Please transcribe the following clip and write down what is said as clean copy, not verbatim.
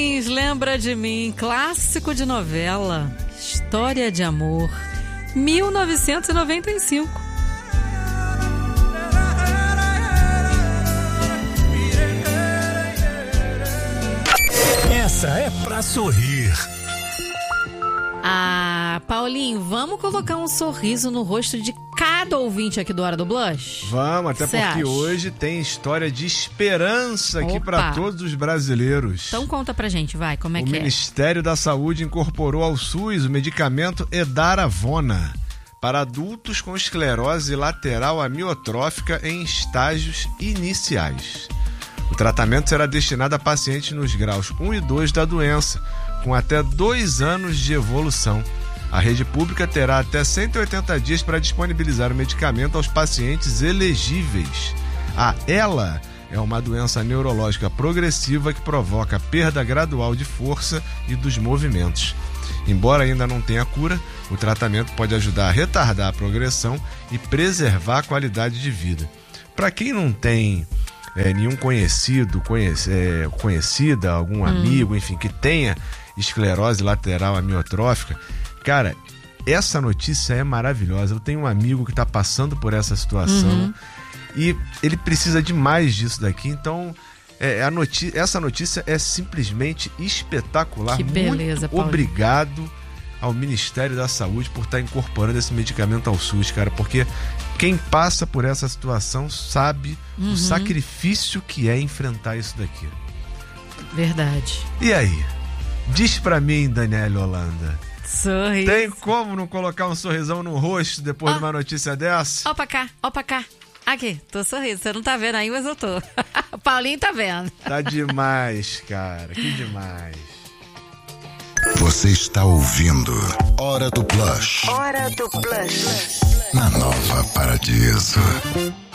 Lembra de Mim, clássico de novela, História de Amor, 1995. Essa é pra sorrir. Ah, Paulinho, vamos colocar um sorriso no rosto de cada ouvinte aqui do Hora do Blush? Vamos, até porque hoje tem história de esperança aqui para todos os brasileiros. Então conta pra gente, vai, como é que é? O Ministério da Saúde incorporou ao SUS o medicamento Edaravona para adultos com esclerose lateral amiotrófica em estágios iniciais. O tratamento será destinado a pacientes nos graus 1 e 2 da doença, com até 2 anos de evolução. A rede pública terá até 180 dias para disponibilizar o medicamento aos pacientes elegíveis. A ELA é uma doença neurológica progressiva que provoca perda gradual de força e dos movimentos. Embora ainda não tenha cura, o tratamento pode ajudar a retardar a progressão e preservar a qualidade de vida. Para quem não tem nenhum conhecida, algum amigo, enfim, que tenha esclerose lateral amiotrófica, cara, essa notícia é maravilhosa. Eu tenho um amigo que está passando por essa situação e ele precisa demais disso daqui, então essa notícia é simplesmente espetacular. Que beleza, Muito obrigado ao Ministério da Saúde por estar incorporando esse medicamento ao SUS, cara, porque quem passa por essa situação sabe o sacrifício que é enfrentar isso daqui. Verdade. E aí? Diz pra mim, Daniela Holanda. Sorriso. Tem como não colocar um sorrisão no rosto depois de uma notícia dessa? Ó pra cá. Aqui, tô sorrindo. Você não tá vendo aí, mas eu tô. O Paulinho tá vendo. Tá demais, cara. Que demais. Você está ouvindo Hora do Blush. Hora do Blush. Na Nova Paradiso.